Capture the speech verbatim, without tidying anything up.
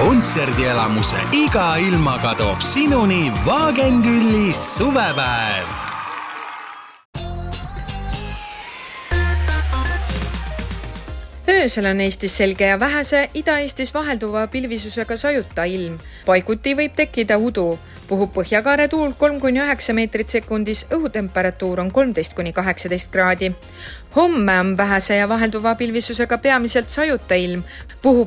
kontserdielamuse iga ilmaga toob sinuni Wagenkülli suvepäev. Öösel on Eestis selge ja vähese, Ida-Eestis vahelduva pilvisusega sajuta ilm. Paiguti võib tekkida udu. Puhub põhjakaare tuul kolm kuni üheksa meetrit sekundis, õhutemperatuur on kolmteist kuni kaheksateist kraadi. Homme on vähese ja vahelduva pilvisusega peamiselt sajuta ilm. Puhub